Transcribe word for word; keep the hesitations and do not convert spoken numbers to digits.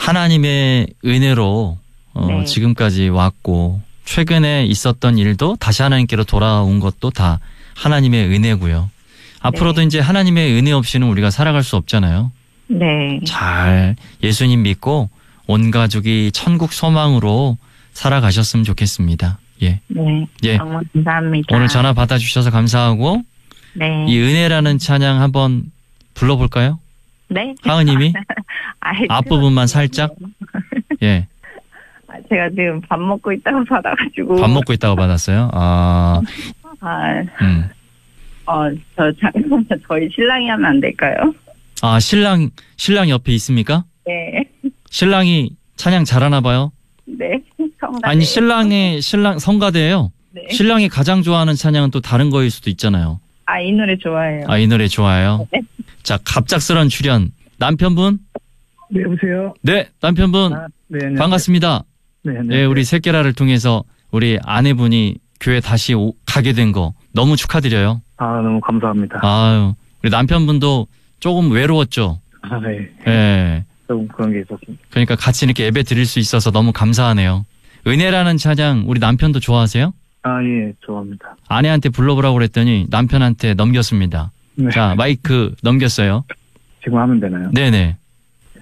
하나님의 은혜로 어, 네. 지금까지 왔고 최근에 있었던 일도 다시 하나님께로 돌아온 것도 다 하나님의 은혜고요. 앞으로도 네. 이제 하나님의 은혜 없이는 우리가 살아갈 수 없잖아요. 네. 잘 예수님 믿고 온 가족이 천국 소망으로 살아가셨으면 좋겠습니다. 예. 네. 예. 너무 감사합니다. 오늘 전화 받아주셔서 감사하고 네. 이 은혜라는 찬양 한번 불러볼까요? 네. 하은님이 아이, 앞부분만 살짝. 예. 아, 제가 지금 밥 먹고 있다고 받아가지고. 밥 먹고 있다고 받았어요. 아, 아, 음. 어, 저 잠깐만요. 저희 신랑이 하면 안 될까요? 아 신랑 신랑 옆에 있습니까? 네. 신랑이 찬양 잘하나 봐요. 네. 성가대. 아니 신랑의 신랑 성가대예요. 네. 신랑이 가장 좋아하는 찬양은 또 다른 거일 수도 있잖아요. 아, 이 노래 좋아해요. 아 이 노래 좋아요. 네. 자 갑작스런 출연 남편분. 네, 여보세요? 네 남편분 아, 네, 안녕하세요. 반갑습니다. 네, 네. 네 우리 새끼라를 통해서 우리 아내분이 교회 다시 오, 가게 된 거 너무 축하드려요. 아, 너무 감사합니다. 아유 우리 남편분도 조금 외로웠죠. 아, 네. 예. 조금 그런 게 있었습니다. 그러니까 같이 이렇게 예배 드릴 수 있어서 너무 감사하네요. 은혜라는 찬양 우리 남편도 좋아하세요? 아, 예, 좋아합니다. 아내한테 불러보라고 그랬더니 남편한테 넘겼습니다. 네. 자 마이크 넘겼어요. 지금 하면 되나요? 네네.